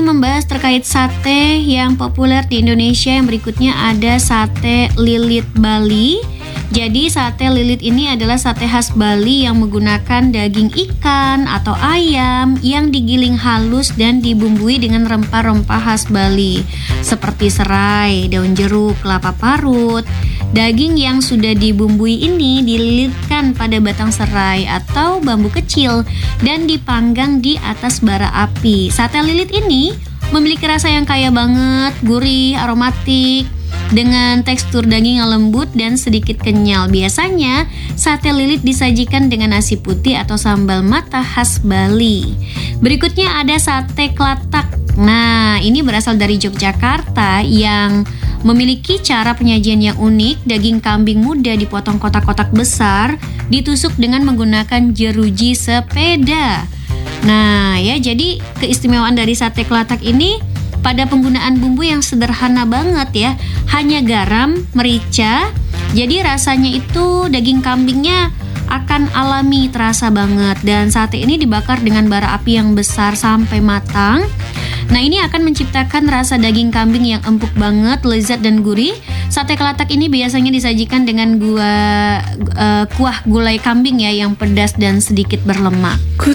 membahas terkait sate yang populer di Indonesia. Yang berikutnya ada sate lilit Bali. Jadi sate lilit ini adalah sate khas Bali yang menggunakan daging ikan atau ayam yang digiling halus dan dibumbui dengan rempah-rempah khas Bali seperti serai, daun jeruk, kelapa parut. Daging yang sudah dibumbui ini dililitkan pada batang serai atau bambu kecil dan dipanggang di atas bara api. Sate lilit ini memiliki rasa yang kaya banget, gurih, aromatik, dengan tekstur daging yang lembut dan sedikit kenyal. Biasanya sate lilit disajikan dengan nasi putih atau sambal mata khas Bali. Berikutnya ada sate kelatak. Nah, ini berasal dari Yogyakarta yang memiliki cara penyajian yang unik. Daging kambing muda dipotong kotak-kotak besar, ditusuk dengan menggunakan jeruji sepeda. Nah, ya, jadi keistimewaan dari sate kelatak ini pada penggunaan bumbu yang sederhana banget ya, hanya garam, merica. Jadi rasanya itu daging kambingnya akan alami, terasa banget. Dan sate ini dibakar dengan bara api yang besar sampai matang. Nah, ini akan menciptakan rasa daging kambing yang empuk banget, lezat dan gurih. Sate kelatak ini biasanya disajikan dengan kuah gulai kambing ya, yang pedas dan sedikit berlemak. Ku